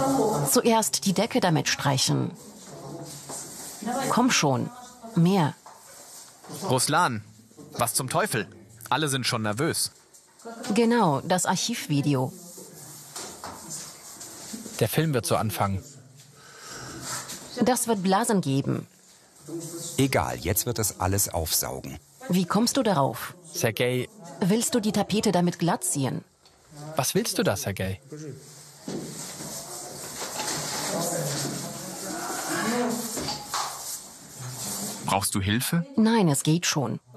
Zuerst die Decke damit streichen. Komm schon, mehr. Ruslan, was zum Teufel? Alle sind schon nervös. Genau, das Archivvideo. Der Film wird so anfangen. Das wird Blasen geben. Egal, jetzt wird es alles aufsaugen. Wie kommst du darauf? Sergej, Willst du die Tapete damit glatt ziehen? was willst du da, Sergej? Brauchst du Hilfe? Nein, es geht schon.